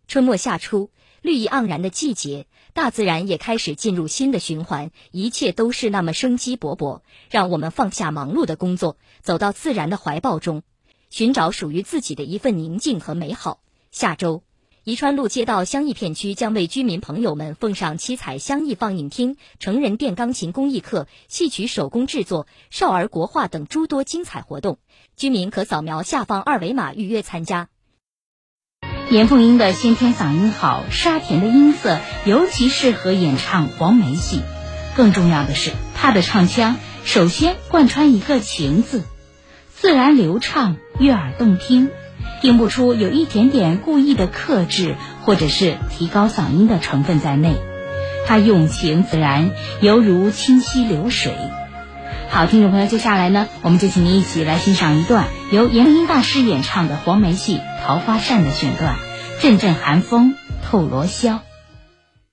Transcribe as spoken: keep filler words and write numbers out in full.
春末夏初，绿意盎然的季节，大自然也开始进入新的循环，一切都是那么生机勃勃，让我们放下忙碌的工作，走到自然的怀抱中，寻找属于自己的一份宁静和美好。下周，宜川路街道香艺片区将为居民朋友们奉上七彩香艺放映厅、成人电钢琴工艺课、戏曲手工制作、少儿国画等诸多精彩活动，居民可扫描下方二维码预约参加。 严凤英的先天嗓音好，沙甜的音色尤其适合演唱黄梅戏。更重要的是，她的唱腔首先贯穿一个情字，自然流畅，悦耳动听，听不出有一点点故意的克制或者是提高嗓音的成分在内。她用情自然，犹如清溪流水。好，听众朋友，接下来呢，我们就请您一起来欣赏一段由严凤英大师演唱的黄梅戏《桃花扇》的选段，阵阵寒风透罗箫。